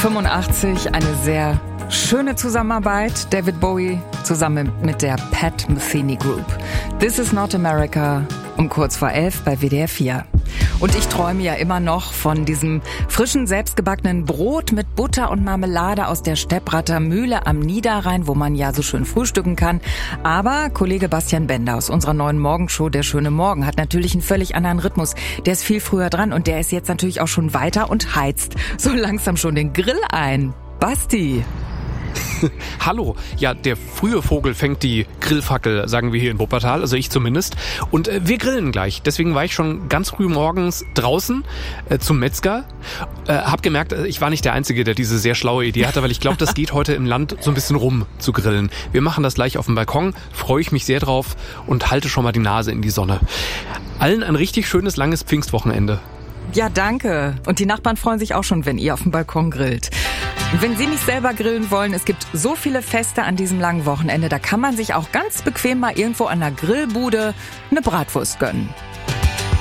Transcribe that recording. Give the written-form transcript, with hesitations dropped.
85, eine sehr schöne Zusammenarbeit. David Bowie zusammen mit der Pat Metheny Group. This is not America, um kurz vor 11 bei WDR 4. Und ich träume ja immer noch von diesem frischen, selbstgebackenen Brot mit Butter und Marmelade aus der Stepprater Mühle am Niederrhein, wo man ja so schön frühstücken kann. Aber Kollege Bastian Bender aus unserer neuen Morgenshow, Der schöne Morgen, hat natürlich einen völlig anderen Rhythmus. Der ist viel früher dran und der ist jetzt natürlich auch schon weiter und heizt so langsam schon den Grill ein. Basti. Hallo, ja, der frühe Vogel fängt die Grillfackel, sagen wir hier in Wuppertal, also ich zumindest. Und wir grillen gleich. Deswegen war ich schon ganz früh morgens draußen zum Metzger. Hab gemerkt, ich war nicht der Einzige, der diese sehr schlaue Idee hatte, weil ich glaube, das geht heute im Land so ein bisschen rum zu grillen. Wir machen das gleich auf dem Balkon, freue ich mich sehr drauf und halte schon mal die Nase in die Sonne. Allen ein richtig schönes, langes Pfingstwochenende. Ja, danke. Und die Nachbarn freuen sich auch schon, wenn ihr auf dem Balkon grillt. Wenn Sie nicht selber grillen wollen, es gibt so viele Feste an diesem langen Wochenende, da kann man sich auch ganz bequem mal irgendwo an der Grillbude eine Bratwurst gönnen.